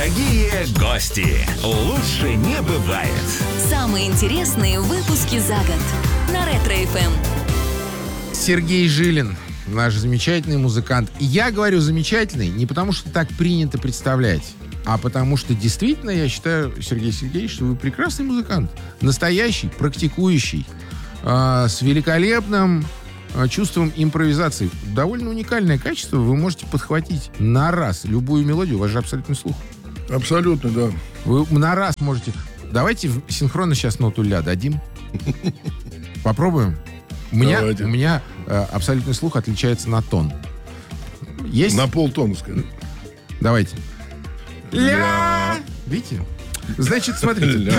Дорогие гости, лучше не бывает. Самые интересные выпуски за год на Ретро-ФМ. Сергей Жилин, наш замечательный музыкант. И я говорю замечательный не потому, что так принято представлять, а потому что действительно я считаю, Сергей Сергеевич, что вы прекрасный музыкант. Настоящий, практикующий, с великолепным чувством импровизации. Довольно уникальное качество. Вы можете подхватить на раз любую мелодию. У вас же абсолютный слух. Абсолютно, да. Вы на раз можете... Давайте синхронно сейчас ноту ля дадим. Попробуем. У меня абсолютный слух отличается на тон. Есть? На полтона, скажи. Давайте. Ля! Видите? Значит, смотрите.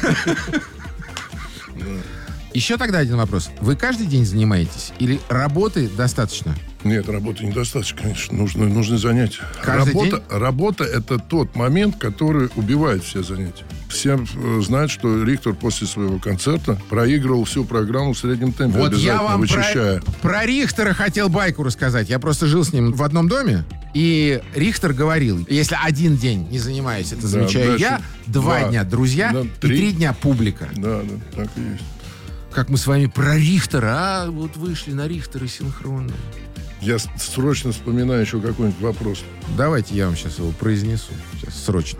Еще тогда один вопрос. Вы каждый день занимаетесь? Или работы достаточно? Нет, работы недостаточно, конечно. Нужны занятия. Работа — это тот момент, который убивает все занятия. Все знают, что Рихтер после своего концерта проигрывал всю программу в среднем темпе, вот обязательно я вам вычищая. Про Рихтера хотел байку рассказать. Я просто жил с ним в одном доме, и Рихтер говорил, если один день не занимаюсь, это замечаю я, 2 дня друзья и 3 дня публика. Да, так и есть. Как мы с вами про Рихтера, вот вышли на Рихтера синхронно. Я срочно вспоминаю еще какой-нибудь вопрос. Давайте я вам сейчас его произнесу. Сейчас, срочно.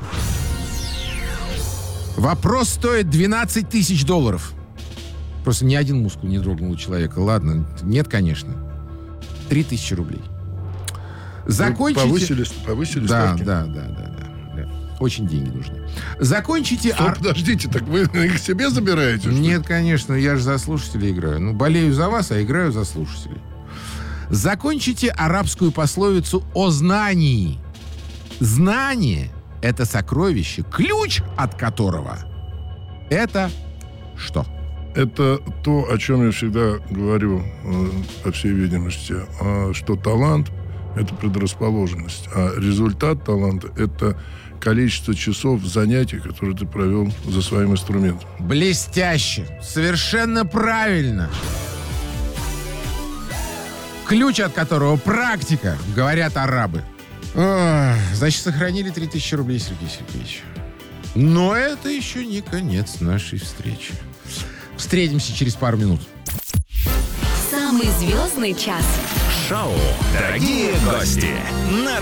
Вопрос стоит $12 тысяч. Просто ни один мускул не дрогнул у человека. Ладно, нет, конечно. 3000 рублей. Закончите... Повысили да, ставки? Да. Очень деньги нужны. Закончите... Подождите, так вы их себе забираете? Нет, конечно, я же за слушателей играю. Болею за вас, а играю за слушателей. Закончите арабскую пословицу о знании. Знание — это сокровище, ключ от которого — это что? Это то, о чем я всегда говорю, по всей видимости, что талант — это предрасположенность, а результат таланта — это количество часов занятий, которые ты провел за своим инструментом. Блестяще! Совершенно правильно! Ключ от которого практика, говорят арабы. Значит, сохранили 3000 рублей, Сергей Сергеевич. Но это еще не конец нашей встречи. Встретимся через пару минут. Самый звездный час. Шоу «Дорогие гости» на